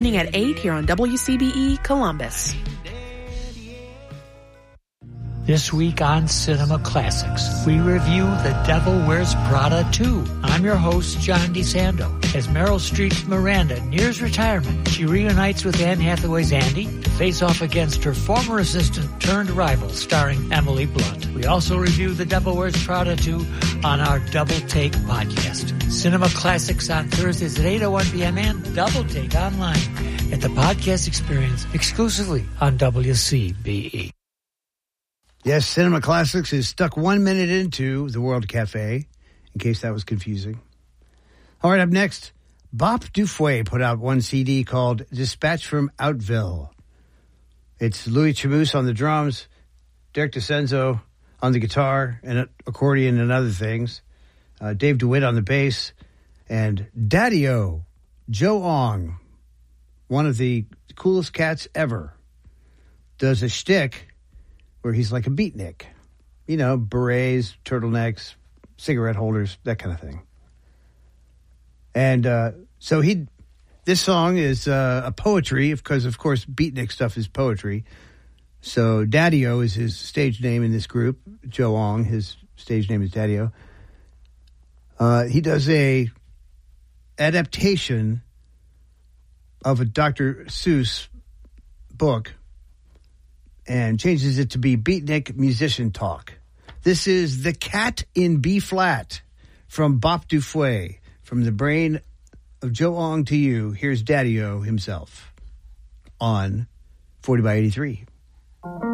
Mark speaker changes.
Speaker 1: evening at 8 here on WCBE Columbus.
Speaker 2: This week on Cinema Classics, we review The Devil Wears Prada 2. I'm your host, John DeSando. As Meryl Streep's Miranda nears retirement, she reunites with Anne Hathaway's Andy to face off against her former assistant turned rival, starring Emily Blunt. We also review The Devil Wears Prada 2 on our Double Take podcast. Cinema Classics on Thursdays at 8:01 p.m. and Double Take online at the podcast experience exclusively on WCBE.
Speaker 3: Yes, Cinema Classics is stuck 1 minute into the World Cafe, in case that was confusing. All right, up next, Bop Dufoué put out one CD called Dispatch from Outville. It's Louis Chamous on the drums, Derek DeCenzo on the guitar and accordion and other things, Dave DeWitt on the bass, and Daddy-O, Joe Ong, one of the coolest cats ever, does a shtick where he's like a beatnik. You know, berets, turtlenecks, cigarette holders, that kind of thing. And so this song is a poetry, because, of course, beatnik stuff is poetry. So Daddy-O is his stage name in this group. Joe Ong, his stage name is Daddy-O. He does a adaptation of a Dr. Seuss book and changes it to be beatnik musician talk. This is The Cat in B-flat from Bop Dufoué. From the brain of Joe Ong to you, here's Daddy-O himself on 40 by 83.